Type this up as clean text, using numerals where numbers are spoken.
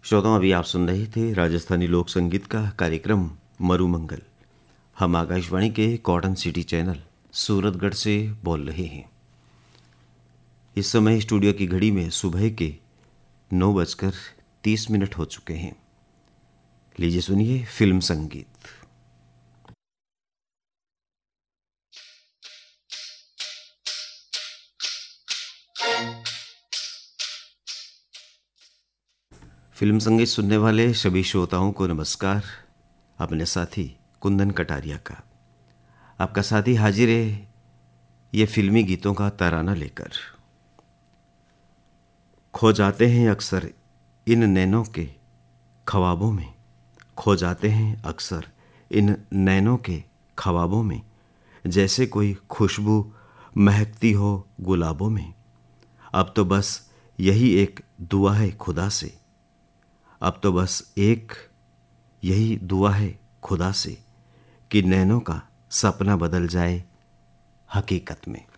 श्रोताओं, अभी आप सुन रहे थे राजस्थानी लोक संगीत का कार्यक्रम मरुमंगल। हम आकाशवाणी के कॉटन सिटी चैनल सूरतगढ़ से बोल रहे हैं। इस समय स्टूडियो की घड़ी में सुबह के 9:30 हो चुके हैं। लीजिए सुनिए फिल्म संगीत। फिल्म संगीत सुनने वाले सभी श्रोताओं को नमस्कार। अपने साथी कुंदन कटारिया का आपका साथी हाजिर है ये फिल्मी गीतों का तराना लेकर। खो जाते हैं अक्सर इन नैनों के ख्वाबों में, खो जाते हैं अक्सर इन नैनों के ख्वाबों में, जैसे कोई खुशबू महकती हो गुलाबों में। अब तो बस यही एक दुआ है खुदा से, अब तो बस एक यही दुआ है खुदा से कि नैनों का सपना बदल जाए हकीकत में।